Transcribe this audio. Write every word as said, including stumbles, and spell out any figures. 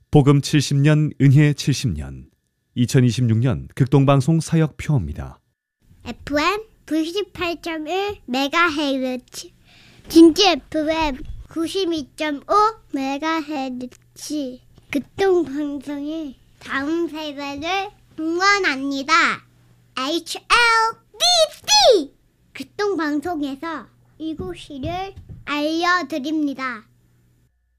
복음 칠십 년, 은혜 칠십 년, 이천이십육 년 극동방송 사역표입니다. 에프엠 구십팔 점 일 메가헤르츠, 진지 에프엠 구십이 점 오 메가헤르츠, 극동방송이 다음 세대를 응원합니다. 에이치엘비씨 극동방송에서 이곳을 알려드립니다.